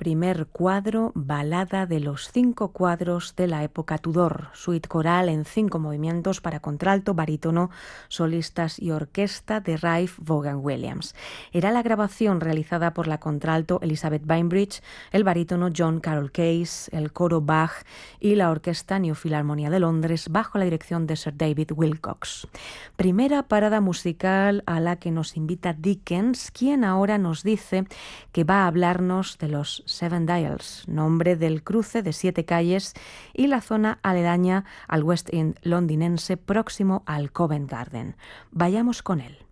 Primer cuadro, balada de los 5 cuadros de la época Tudor, suite coral en 5 movimientos para contralto, barítono, solistas y orquesta de Ralph Vaughan Williams. Era la grabación realizada por la contralto Elizabeth Bainbridge, el barítono John Carroll Case, el coro Bach y la orquesta New Philharmonia de Londres bajo la dirección de Sir David Wilcox. Primera parada musical a la que nos invita Dickens, quien ahora nos dice que va a hablarnos de los Seven Dials, nombre del cruce de 7 calles y la zona aledaña al West End londinense próximo al Covent Garden. Vayamos con él.